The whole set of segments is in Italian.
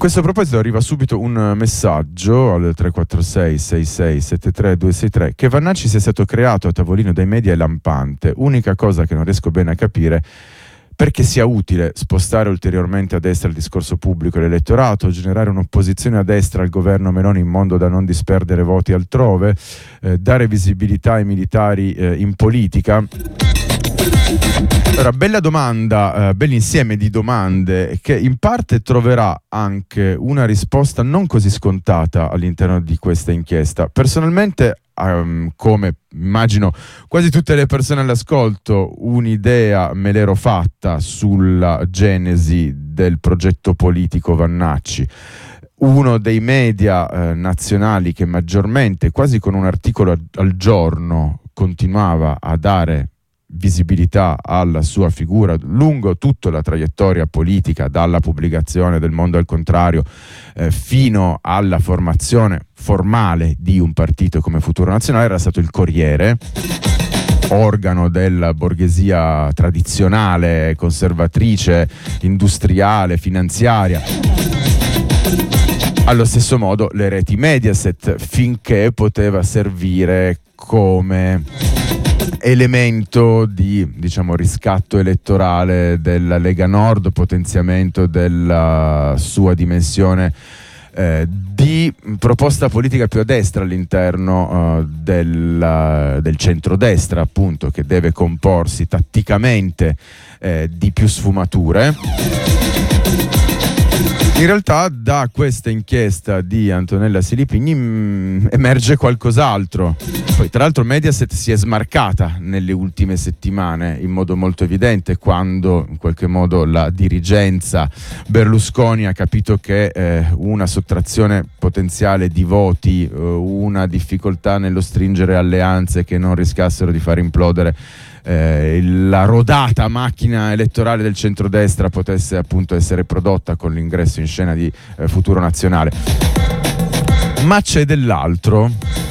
questo proposito arriva subito un messaggio al 346 66 73 263 che Vannacci sia stato creato a tavolino dai media è lampante. Unica cosa che non riesco bene a capire perché sia utile spostare ulteriormente a destra il discorso pubblico e l'elettorato, generare un'opposizione a destra al governo Meloni in modo da non disperdere voti altrove, dare visibilità ai militari in politica. Allora, bella domanda, bell'insieme di domande che in parte troverà anche una risposta non così scontata all'interno di questa inchiesta. Personalmente, come immagino quasi tutte le persone all'ascolto, un'idea me l'ero fatta sulla genesi del progetto politico Vannacci. Uno dei media nazionali che maggiormente, quasi con un articolo al giorno, continuava a dare visibilità alla sua figura lungo tutta la traiettoria politica, dalla pubblicazione del Mondo al Contrario fino alla formazione formale di un partito come Futuro Nazionale, era stato il Corriere, organo della borghesia tradizionale, conservatrice, industriale, finanziaria. Allo stesso modo le reti Mediaset, finché poteva servire come elemento di, diciamo, riscatto elettorale della Lega Nord, potenziamento della sua dimensione di proposta politica più a destra all'interno del centrodestra, appunto, che deve comporsi tatticamente di più sfumature. In realtà da questa inchiesta di Antonella Silipigni emerge qualcos'altro. Poi tra l'altro Mediaset si è smarcata nelle ultime settimane in modo molto evidente, quando in qualche modo la dirigenza Berlusconi ha capito che una sottrazione potenziale di voti, una difficoltà nello stringere alleanze che non rischiassero di far implodere la rodata macchina elettorale del centrodestra potesse appunto essere prodotta con l'ingresso in scena di Futuro Nazionale. Ma c'è dell'altro.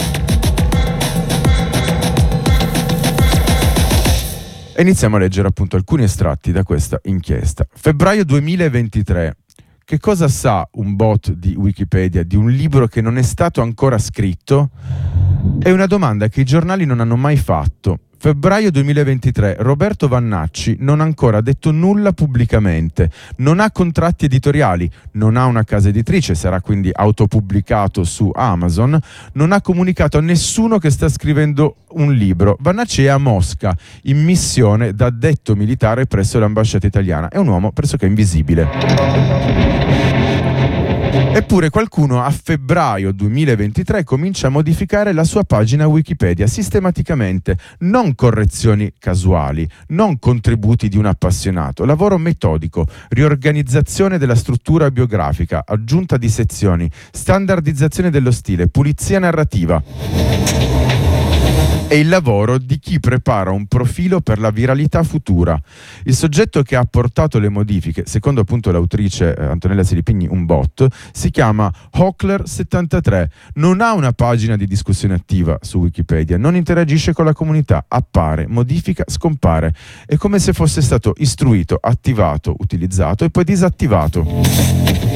E iniziamo a leggere appunto alcuni estratti da questa inchiesta. Febbraio 2023. Che cosa sa un bot di Wikipedia di un libro che non è stato ancora scritto? È una domanda che i giornali non hanno mai fatto. Febbraio 2023, Roberto Vannacci non ha ancora detto nulla pubblicamente, non ha contratti editoriali, non ha una casa editrice, sarà quindi autopubblicato su Amazon, non ha comunicato a nessuno che sta scrivendo un libro. Vannacci è a Mosca, in missione da addetto militare presso l'ambasciata italiana. È un uomo pressoché invisibile. Eppure qualcuno a febbraio 2023 comincia a modificare la sua pagina Wikipedia sistematicamente, non correzioni casuali, non contributi di un appassionato, lavoro metodico, riorganizzazione della struttura biografica, aggiunta di sezioni, standardizzazione dello stile, pulizia narrativa. È il lavoro di chi prepara un profilo per la viralità futura. Il soggetto che ha apportato le modifiche, secondo appunto l'autrice Antonella Silipigni, un bot, si chiama Hockler73, non ha una pagina di discussione attiva su Wikipedia, non interagisce con la comunità, appare, modifica, scompare. È come se fosse stato istruito, attivato, utilizzato e poi disattivato.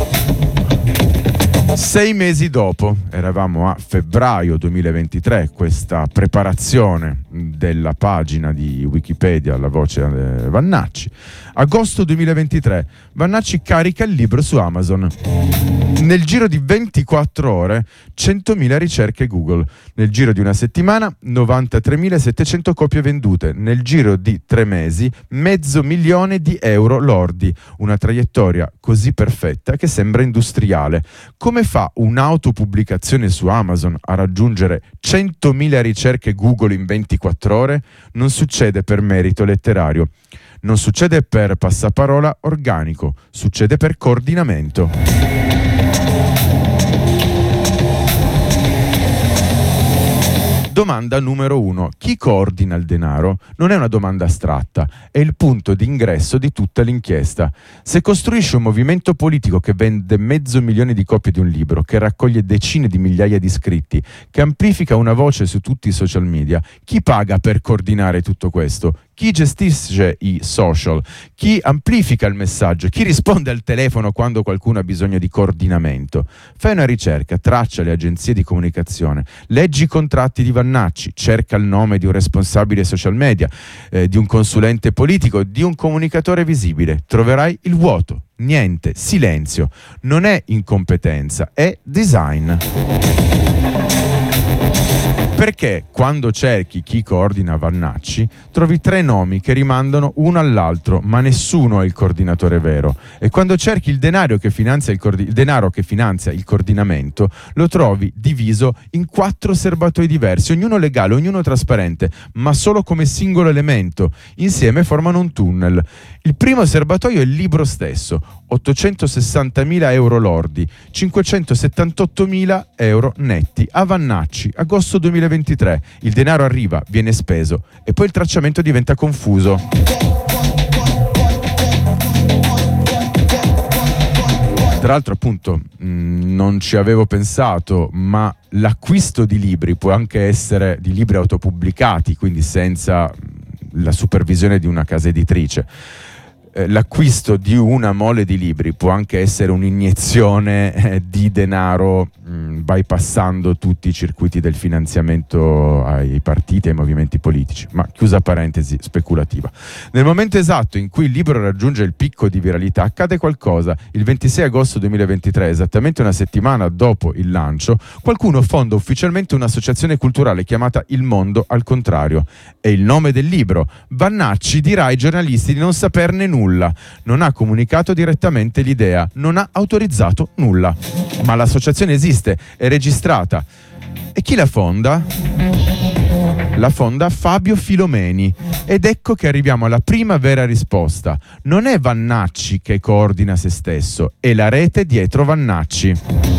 6 mesi dopo, eravamo a febbraio 2023, questa preparazione della pagina di Wikipedia alla voce Vannacci. Agosto 2023, Vannacci carica il libro su Amazon. Nel giro di 24 ore, 100.000 ricerche Google. Nel giro di una settimana, 93.700 copie vendute. Nel giro di 3 mesi, €500.000 lordi. Una traiettoria così perfetta che sembra industriale. Come fa un'autopubblicazione su Amazon a raggiungere 100.000 ricerche Google in 24 ore? Non succede per merito letterario. Non succede per passaparola organico, succede per coordinamento. Domanda numero 1. Chi coordina il denaro? Non è una domanda astratta, è il punto di ingresso di tutta l'inchiesta. Se costruisci un movimento politico che vende 500.000 di copie di un libro, che raccoglie decine di migliaia di iscritti, che amplifica una voce su tutti i social media, chi paga per coordinare tutto questo? chi gestisce i social, chi amplifica il messaggio, chi risponde al telefono quando qualcuno ha bisogno di coordinamento. Fai una ricerca, traccia le agenzie di comunicazione, leggi i contratti di Vannacci, cerca il nome di un responsabile social media, di un consulente politico, di un comunicatore visibile. Troverai il vuoto. Niente, silenzio. Non è incompetenza, è design. Perché quando cerchi chi coordina Vannacci trovi 3 nomi che rimandano uno all'altro, ma nessuno è il coordinatore vero. E quando cerchi il denaro che finanzia il coordinamento, lo trovi diviso in 4 serbatoi diversi, ognuno legale, ognuno trasparente, ma solo come singolo elemento. Insieme formano un tunnel. Il primo serbatoio è il libro stesso, 860.000 euro lordi, 578.000 euro netti. A Vannacci, agosto 2023. Il denaro arriva, viene speso e poi il tracciamento diventa confuso. Tra l'altro, appunto, non ci avevo pensato, ma l'acquisto di libri può anche essere di libri autopubblicati, quindi senza la supervisione di una casa editrice. L'acquisto di una mole di libri può anche essere un'iniezione di denaro bypassando tutti i circuiti del finanziamento ai partiti e ai movimenti politici, ma chiusa parentesi speculativa. Nel momento esatto in cui il libro raggiunge il picco di viralità accade qualcosa. Il 26 agosto 2023, esattamente una settimana dopo il lancio, qualcuno fonda ufficialmente un'associazione culturale chiamata Il Mondo al Contrario. È il nome del libro. Vannacci dirà ai giornalisti di non saperne nulla. Non ha comunicato direttamente l'idea, non ha autorizzato nulla. Ma l'associazione esiste, è registrata. E chi la fonda? La fonda Fabio Filomeni. Ed ecco che arriviamo alla prima vera risposta. Non è Vannacci che coordina se stesso, è la rete dietro Vannacci.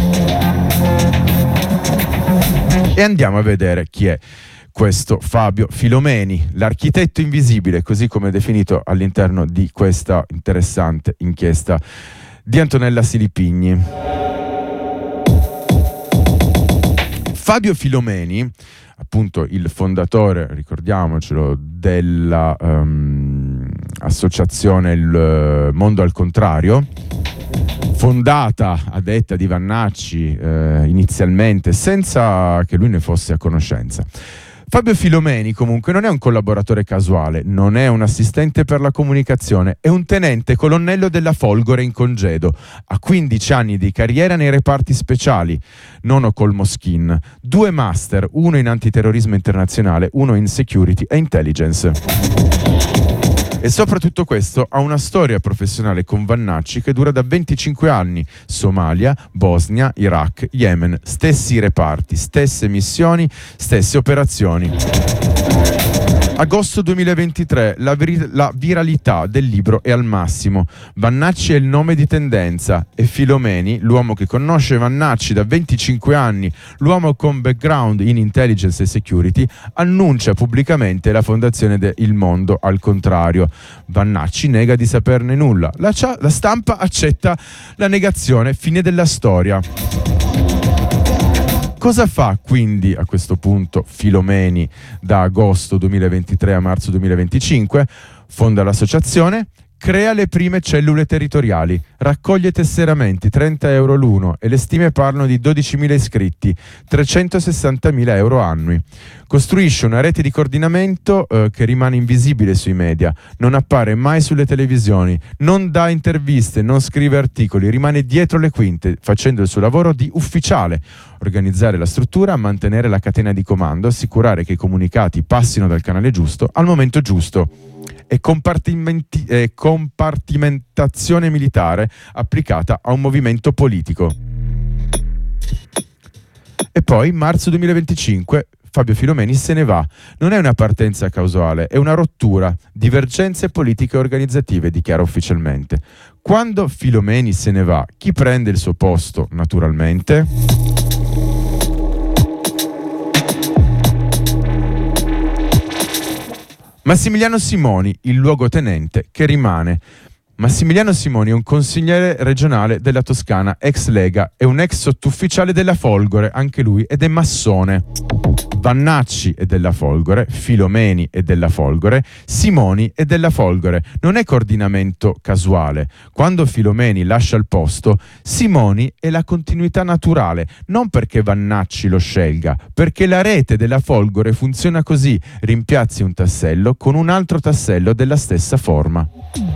E andiamo a vedere chi è questo Fabio Filomeni, l'architetto invisibile, così come definito all'interno di questa interessante inchiesta di Antonella Silipigni. Fabio Filomeni, appunto il fondatore, ricordiamocelo, della associazione Il Mondo al Contrario, fondata a detta di Vannacci inizialmente senza che lui ne fosse a conoscenza. Fabio Filomeni comunque non è un collaboratore casuale, non è un assistente per la comunicazione, è un tenente colonnello della Folgore in congedo. Ha 15 anni di carriera nei reparti speciali, nono col Moschin, 2 master, uno in antiterrorismo internazionale, uno in security e intelligence. E soprattutto questo ha una storia professionale con Vannacci che dura da 25 anni. Somalia, Bosnia, Iraq, Yemen, stessi reparti, stesse missioni, stesse operazioni. Agosto 2023, la viralità del libro è al massimo. Vannacci è il nome di tendenza e Filomeni, l'uomo che conosce Vannacci da 25 anni, l'uomo con background in intelligence e security, annuncia pubblicamente la fondazione de Il Mondo al Contrario. Vannacci nega di saperne nulla. La stampa accetta la negazione, fine della storia. Cosa fa quindi a questo punto Filomeni da agosto 2023 a marzo 2025? Fonda l'associazione, crea le prime cellule territoriali, raccoglie tesseramenti, 30 euro l'uno e le stime parlano di 12.000 iscritti, 360.000 euro annui. Costruisce una rete di coordinamento che rimane invisibile sui media, non appare mai sulle televisioni, non dà interviste, non scrive articoli, rimane dietro le quinte facendo il suo lavoro di ufficiale, organizzare la struttura, mantenere la catena di comando, assicurare che i comunicati passino dal canale giusto al momento giusto. E compartimentazione militare applicata a un movimento politico. E poi, marzo 2025, Fabio Filomeni se ne va. Non è una partenza causale, è una rottura, divergenze politiche e organizzative, dichiara ufficialmente. Quando Filomeni se ne va, chi prende il suo posto, naturalmente? Massimiliano Simoni, il luogotenente che rimane. Massimiliano Simoni è un consigliere regionale della Toscana, ex Lega, è un ex sottufficiale della Folgore, anche lui, ed è massone. Vannacci è della Folgore, Filomeni è della Folgore, Simoni è della Folgore. Non è coordinamento casuale. Quando Filomeni lascia il posto, Simoni è la continuità naturale, non perché Vannacci lo scelga, perché la rete della Folgore funziona così: rimpiazzi un tassello con un altro tassello della stessa forma.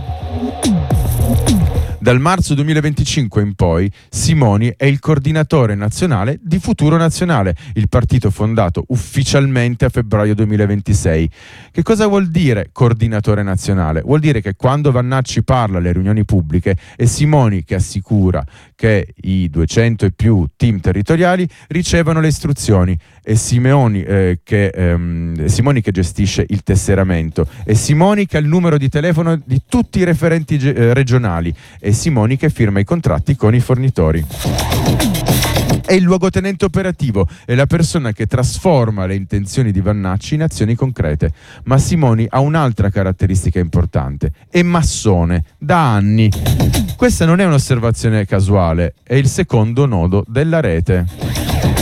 Dal marzo 2025 in poi Simoni è il coordinatore nazionale di Futuro Nazionale, il partito fondato ufficialmente a febbraio 2026. Che cosa vuol dire coordinatore nazionale? Vuol dire che quando Vannacci parla alle riunioni pubbliche è Simoni che assicura che i 200 e più team territoriali ricevano le istruzioni, è Simoni che gestisce il tesseramento, è Simoni che ha il numero di telefono di tutti i referenti regionali, è Simoni che firma i contratti con i fornitori. È il luogotenente operativo, è la persona che trasforma le intenzioni di Vannacci in azioni concrete. Ma Simoni ha un'altra caratteristica importante: è massone da anni. Questa non è un'osservazione casuale, è il secondo nodo della rete.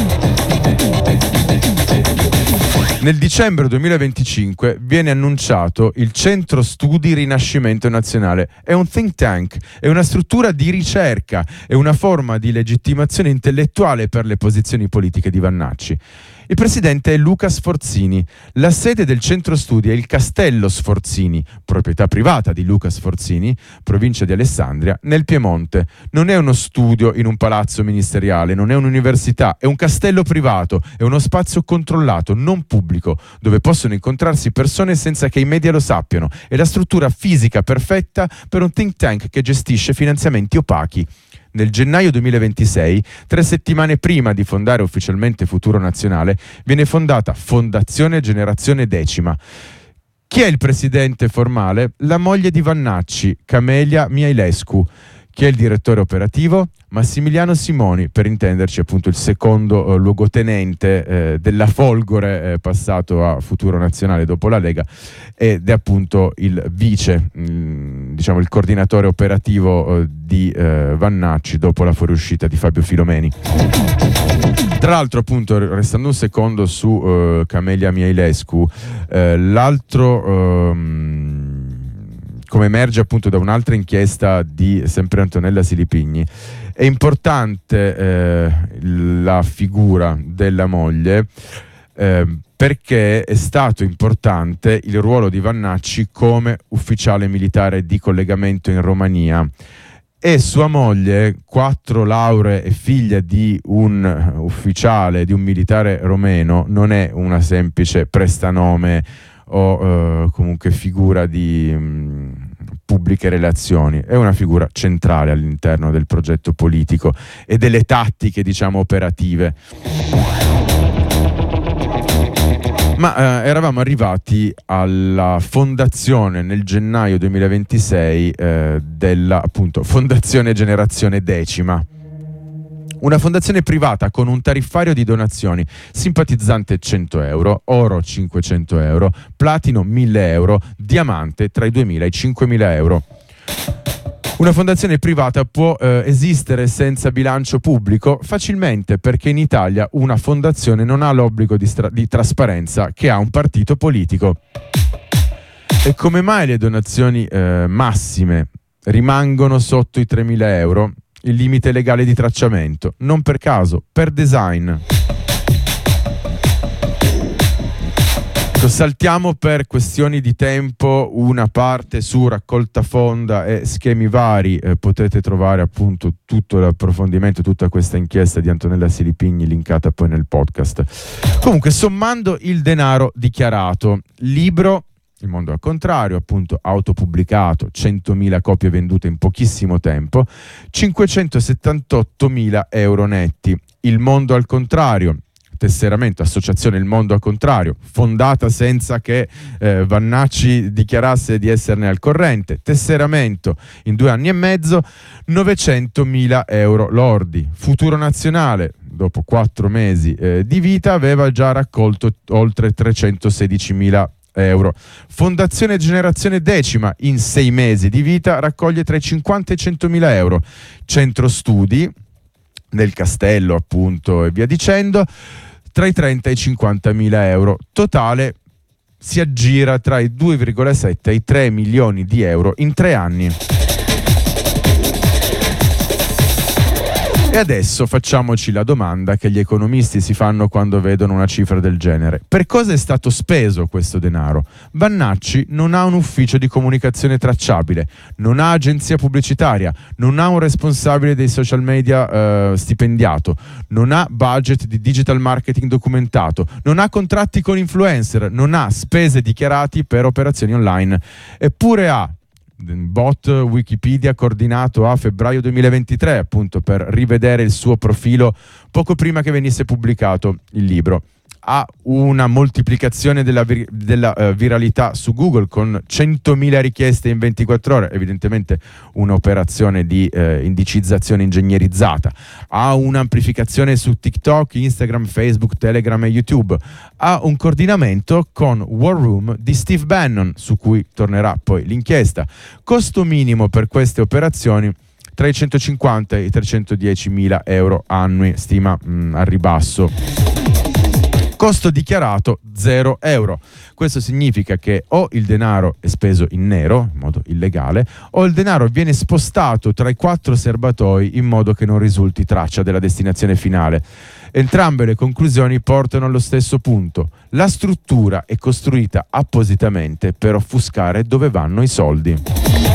Nel dicembre 2025 viene annunciato il Centro Studi Rinascimento Nazionale. È un think tank, è una struttura di ricerca, è una forma di legittimazione intellettuale per le posizioni politiche di Vannacci. Il presidente è Luca Sforzini. La sede del centro studi è il Castello Sforzini, proprietà privata di Luca Sforzini, provincia di Alessandria, nel Piemonte. Non è uno studio in un palazzo ministeriale, non è un'università, è un castello privato, è uno spazio controllato, non pubblico, dove possono incontrarsi persone senza che i media lo sappiano. È la struttura fisica perfetta per un think tank che gestisce finanziamenti opachi. Nel gennaio 2026, 3 settimane prima di fondare ufficialmente Futuro Nazionale, viene fondata Fondazione Generazione Decima. Chi è il presidente formale? La moglie di Vannacci, Camelia Mihailescu. Chi è il direttore operativo? Massimiliano Simoni, per intenderci appunto il secondo luogotenente della Folgore, passato a Futuro Nazionale dopo la Lega, ed è appunto il vice, diciamo il coordinatore operativo di Vannacci dopo la fuoriuscita di Fabio Filomeni. Tra l'altro, appunto, restando un secondo su Camelia Mihailescu, l'altro come emerge appunto da un'altra inchiesta di sempre Antonella Silipigni, è importante la figura della moglie perché è stato importante il ruolo di Vannacci come ufficiale militare di collegamento in Romania. E sua moglie, 4 lauree e figlia di un ufficiale, di un militare romeno, non è una semplice prestanome o comunque figura di pubbliche relazioni, è una figura centrale all'interno del progetto politico e delle tattiche, diciamo, operative. Ma eravamo arrivati alla fondazione nel gennaio 2026 della appunto Fondazione Generazione Decima. Una fondazione privata con un tariffario di donazioni: simpatizzante 100 euro, oro 500 euro, platino 1000 euro, diamante tra i 2.000 e i 5.000 euro. Una fondazione privata può esistere senza bilancio pubblico? Facilmente, perché in Italia una fondazione non ha l'obbligo di trasparenza che ha un partito politico. E come mai le donazioni massime rimangono sotto i 3.000 euro? Il limite legale di tracciamento, non per caso, per design. Saltiamo per questioni di tempo una parte su raccolta fonda e schemi vari. Potete trovare appunto tutto l'approfondimento, tutta questa inchiesta di Antonella Silipigni linkata poi nel podcast. Comunque, sommando il denaro dichiarato, libro Il mondo al contrario, appunto autopubblicato, 100.000 copie vendute in pochissimo tempo, 578.000 euro netti. Il mondo al contrario, tesseramento, associazione Il Mondo al Contrario, fondata senza che Vannacci dichiarasse di esserne al corrente, tesseramento in 2 anni e mezzo, 900.000 euro lordi. Futuro Nazionale, dopo 4 mesi di vita, aveva già raccolto oltre 316.000 euro. Fondazione Generazione Decima, in 6 mesi di vita raccoglie tra i 50 e i 100.000 euro. Centro Studi del Castello, appunto, e via dicendo, tra i 30 e i 50.000 euro. Totale si aggira tra i 2,7 e i 3 milioni di euro in 3 anni. E adesso facciamoci la domanda che gli economisti si fanno quando vedono una cifra del genere. Per cosa è stato speso questo denaro? Vannacci non ha un ufficio di comunicazione tracciabile, non ha agenzia pubblicitaria, non ha un responsabile dei social media stipendiato, non ha budget di digital marketing documentato, non ha contratti con influencer, non ha spese dichiarate per operazioni online, eppure ha bot Wikipedia coordinato a febbraio 2023, appunto, per rivedere il suo profilo poco prima che venisse pubblicato il libro. Ha una moltiplicazione della viralità su Google con 100.000 richieste in 24 ore, evidentemente un'operazione di indicizzazione ingegnerizzata. Ha un'amplificazione su TikTok, Instagram, Facebook, Telegram e YouTube. Ha un coordinamento con War Room di Steve Bannon, su cui tornerà poi l'inchiesta. Costo minimo per queste operazioni tra i 150 e i 310.000 euro annui, stima al ribasso. Costo dichiarato 0 euro. Questo significa che o il denaro è speso in nero, in modo illegale, o il denaro viene spostato tra i 4 serbatoi in modo che non risulti traccia della destinazione finale. Entrambe le conclusioni portano allo stesso punto. La struttura è costruita appositamente per offuscare dove vanno i soldi.